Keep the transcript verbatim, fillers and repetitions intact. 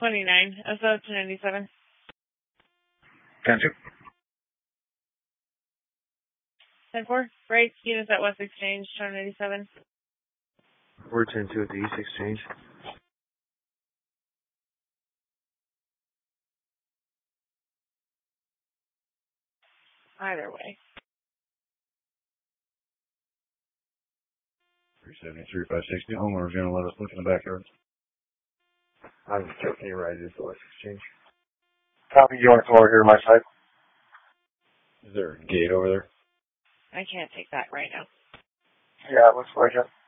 twenty-nine, S O two ninety-seven. ten two. ten four, right, units at West Exchange, two ninety-seven. We're ten two at the East Exchange. Either way. three seventy-three, five sixty. Homeowner's going to let us look in the backyard. I'm just joking, you're right, it's the West Exchange. Copy, you want to come over here to my side? Is there a gate over there? I can't take that right now. Yeah, it looks like it.